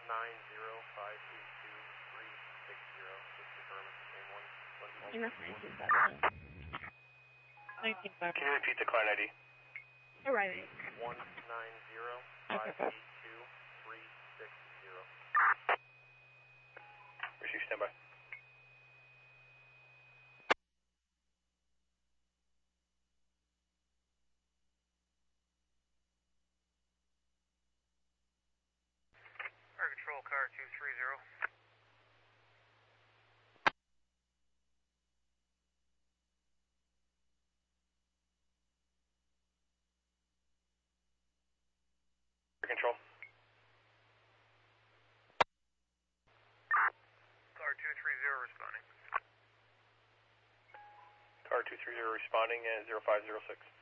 In reference to that. 19.5. Can you repeat the client ID? Arriving. 190-582-360. Receive standby. Air Control, car 230. Control. Car 230 responding. Car 230 responding at 0506.